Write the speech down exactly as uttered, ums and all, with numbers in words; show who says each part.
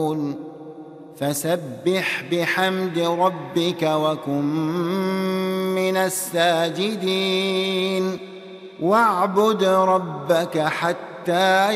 Speaker 1: يعملون فسبح بحمد ربك وكن من الساجدين واعبد ربك حتى